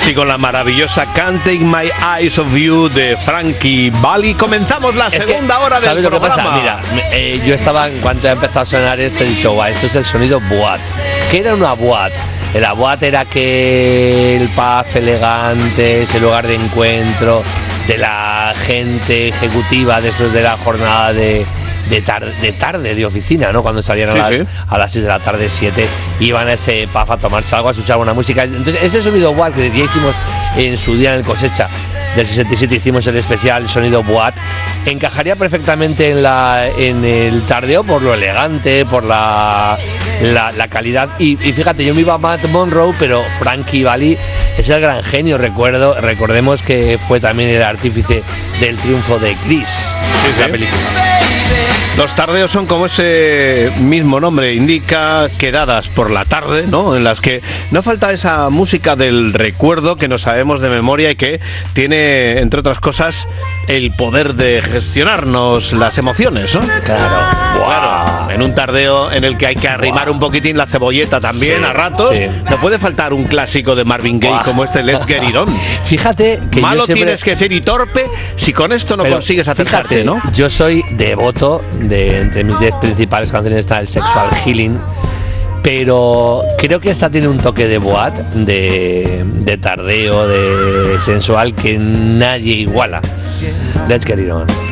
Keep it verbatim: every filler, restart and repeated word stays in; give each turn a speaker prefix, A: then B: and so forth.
A: y con la maravillosa Can't Take My Eyes Off You de Frankie Valli. Comenzamos la es segunda hora del
B: ¿sabes
A: programa.
B: ¿Sabes lo que pasa? Mira, eh, yo estaba, en cuanto ha empezado a sonar esto, he dicho, guau, esto es el sonido boat. ¿Qué era una boat? La boat era que el pub elegante, ese lugar de encuentro de la gente ejecutiva después de la jornada de... De, tar- de tarde, de oficina, ¿no? Cuando salían a,
A: sí,
B: las,
A: sí.
B: a las seis de la tarde, siete, iban a ese pub a tomarse algo, a escuchar buena música. Entonces, ese sonido boat que ya hicimos en su día en el Cosecha del sesenta y siete, hicimos el especial sonido boat, encajaría perfectamente en, la, en el tardeo por lo elegante, por la, la, la calidad. Y, y fíjate, yo me iba a Matt Monroe, pero Frankie Valli es el gran genio. Recuerdo, recordemos que fue también el artífice del triunfo de Grease,
A: sí,
B: la
A: sí.
B: película.
A: Los tardeos son, como ese mismo nombre indica, quedadas por la tarde, ¿no? En las que no falta esa música del recuerdo que no sabemos de memoria y que tiene, entre otras cosas, el poder de gestionarnos las emociones, ¿no?
B: Claro,
A: Claro, en un tardeo en el que hay que arrimar un poquitín la cebolleta también,
B: Sí,
A: a ratos,
B: sí.
A: no puede faltar un clásico de Marvin Gaye
B: Buah.
A: como este Let's Get It On.
B: Fíjate que
A: Malo
B: yo siempre...
A: tienes que ser y torpe si con esto no
B: Pero
A: consigues acercarte,
B: fíjate,
A: ¿no?
B: Yo soy devoto de, entre mis diez principales canciones está el Sexual Healing, pero creo que esta tiene un toque de boat, de, de tardeo, de sensual que nadie iguala. Let's Get It On.